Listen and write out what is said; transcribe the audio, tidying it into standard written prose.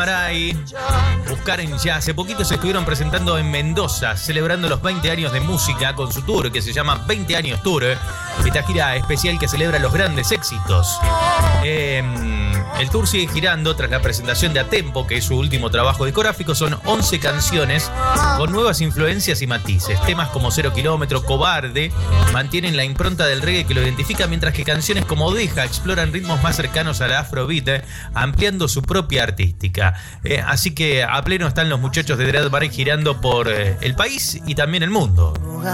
Maray, Buscaren ya. Hace poquito se estuvieron presentando en Mendoza, celebrando los 20 años de música con su tour, que se llama 20 años Tour. Esta gira especial que celebra los grandes éxitos. El tour sigue girando tras la presentación de A Tempo, que es su último trabajo discográfico. Son 11 canciones con nuevas influencias y matices. Temas como 0 Kilómetro, Cobarde, mantienen la impronta del reggae que lo identifica, mientras que canciones como Deja exploran ritmos más cercanos a la afrobeat, ampliando su propia artística. Así que a pleno están los muchachos de Dread Maray girando por el país y también el mundo.